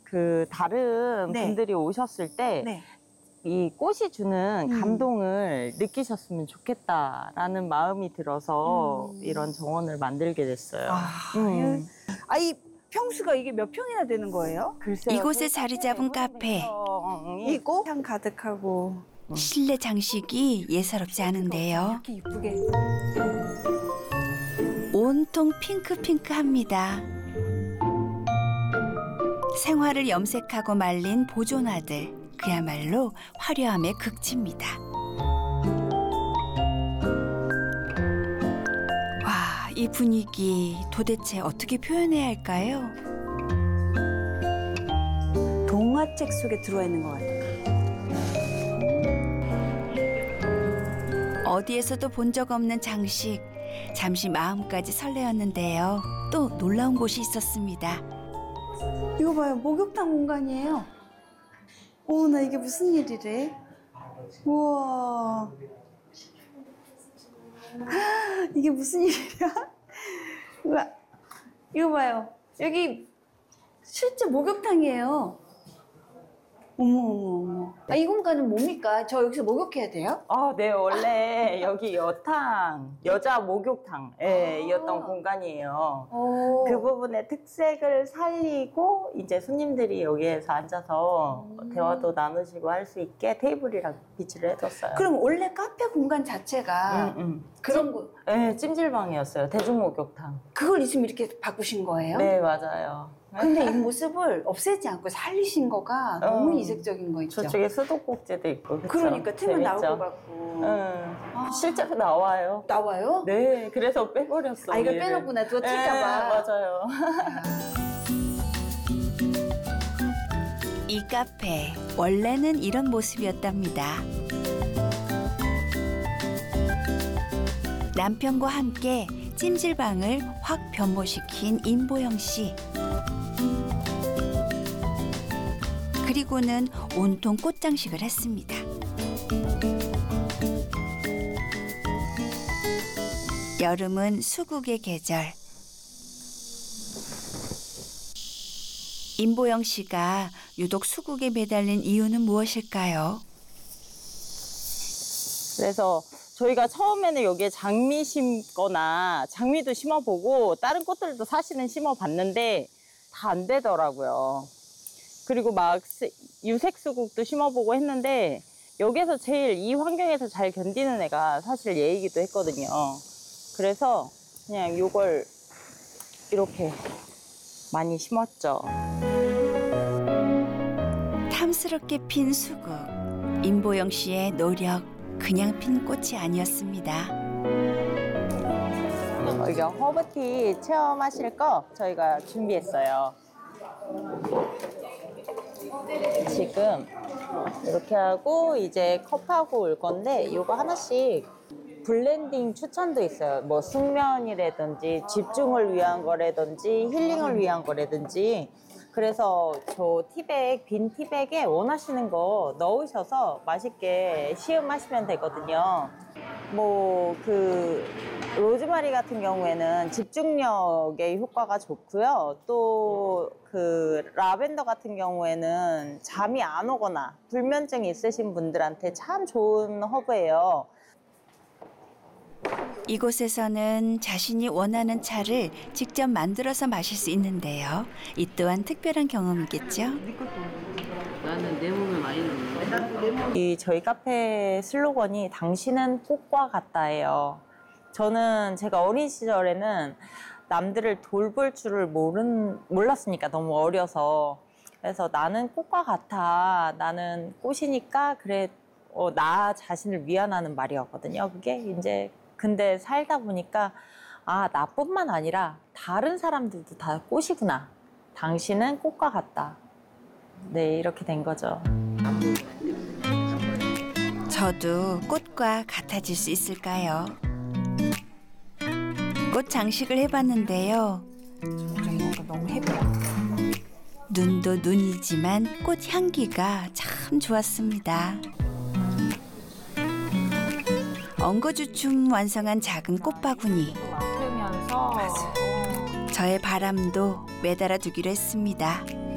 그 다른 네. 분들이 오셨을 때 네. 이 꽃이 주는 감동을 느끼셨으면 좋겠다라는 마음이 들어서 이런 정원을 만들게 됐어요. 이 평수가 이게 몇 평이나 되는 거예요? 글쎄요, 이곳에 저희 자리 카페 잡은 카페. 배경이 이거 향 가득하고 실내 장식이 예사롭지 않은데요. 이렇게 이쁘게. 온통 핑크핑크합니다. 생화를 염색하고 말린 보존아들, 그야말로 화려함의 극치입니다. 와, 이 분위기 도대체 어떻게 표현해야 할까요? 동화책 속에 들어와 있는 것 같아요. 어디에서도 본 적 없는 장식, 잠시 마음까지 설레었는데요. 또 놀라운 곳이 있었습니다. 이거 봐요, 목욕탕 공간이에요. 나 이게 무슨 일이래? 우와. 이게 무슨 일이야? 우와. 이거 봐요. 여기 실제 목욕탕이에요. 어머. 이 공간은 뭡니까? 저 여기서 목욕해야 돼요? 네, 원래 여기 여자 목욕탕이었던 공간이에요. 그 부분의 특색을 살리고 이제 손님들이 여기에서 앉아서 대화도 나누시고 할 수 있게 테이블이랑 비치를 해뒀어요. 그럼 원래 카페 공간 자체가 그런 거, 네, 찜질방이었어요. 대중 목욕탕. 그걸 지금 이렇게 바꾸신 거예요? 네, 맞아요. 근데 이 모습을 없애지 않고 살리신 거가 너무 이색적인 거 있죠? 저쪽에 수도꼭지도 있고. 그쵸? 그러니까 틀면 나올 재밌죠? 것 같고. 실제로 나와요. 나와요? 네, 그래서 빼버렸어. 이걸 얘를. 빼놓구나. 누가 네, 튈까봐. 맞아요. 이 카페, 원래는 이런 모습이었답니다. 남편과 함께 찜질방을 확 변모시킨 임보영 씨. 그리고는 온통 꽃장식을 했습니다. 여름은 수국의 계절. 임보영 씨가 유독 수국에 매달린 이유는 무엇일까요? 그래서 저희가 처음에는 여기에 장미 심거나 장미도 심어보고 다른 꽃들도 사실은 심어봤는데 다 안 되더라고요. 그리고 막 유색수국도 심어보고 했는데 여기에서 제일 이 환경에서 잘 견디는 애가 사실 얘이기도 했거든요. 그래서 그냥 요걸 이렇게 많이 심었죠. 탐스럽게 핀 수국. 임보영 씨의 노력, 그냥 핀 꽃이 아니었습니다. 이게 허브티 체험하실 거 저희가 준비했어요. 지금 이렇게 하고 이제 컵하고 올 건데 이거 하나씩 블렌딩 추천도 있어요. 뭐 숙면이라든지 집중을 위한 거라든지 힐링을 위한 거라든지. 그래서 저 티백, 빈 티백에 원하시는 거 넣으셔서 맛있게 시음하시면 되거든요. 뭐 로즈마리 같은 경우에는 집중력에 효과가 좋고요. 또 라벤더 같은 경우에는 잠이 안 오거나 불면증이 있으신 분들한테 참 좋은 허브예요. 이곳에서는 자신이 원하는 차를 직접 만들어서 마실 수 있는데요. 이 또한 특별한 경험이겠죠? 나는 내 몸에 많이 넣는데. 이 저희 카페 슬로건이 당신은 꽃과 같다예요. 저는 제가 어린 시절에는 남들을 돌볼 줄을 몰랐으니까 너무 어려서. 그래서 나는 꽃과 같아. 나는 꽃이니까 그래 나 자신을 위안하는 말이었거든요. 그게 이제 근데 살다 보니까 나뿐만 아니라 다른 사람들도 다 꽃이구나. 당신은 꽃과 같다. 네, 이렇게 된 거죠. 저도 꽃과 같아질 수 있을까요? 꽃 장식을 해봤는데요. 너무 해봐. 눈도 눈이지만 꽃 향기가 참 좋았습니다. 엉거주춤 완성한 작은 꽃바구니. 맡으면서 저의 바람도 매달아 두기로 했습니다.